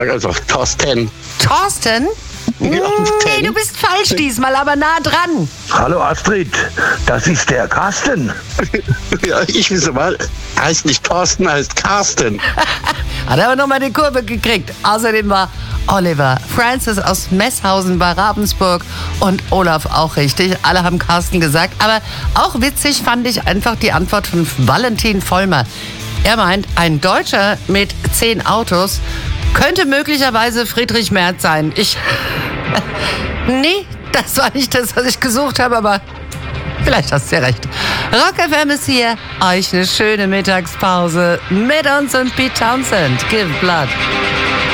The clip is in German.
Also Thorsten. Thorsten? Nee, du bist falsch diesmal, aber nah dran. Hallo Astrid, das ist der Carsten. Ja, ich weiß mal, heißt nicht Thorsten, heißt Carsten. Hat aber nochmal die Kurve gekriegt. Außerdem war Oliver Francis aus Messhausen bei Ravensburg und Olaf auch richtig. Alle haben Carsten gesagt. Aber auch witzig fand ich einfach die Antwort von Valentin Vollmer. Er meint, ein Deutscher mit 10 Autos könnte möglicherweise Friedrich Merz sein. Nee, das war nicht das, was ich gesucht habe, aber vielleicht hast du ja recht. Rock FM ist hier. Euch eine schöne Mittagspause mit uns und Pete Townsend. Give blood.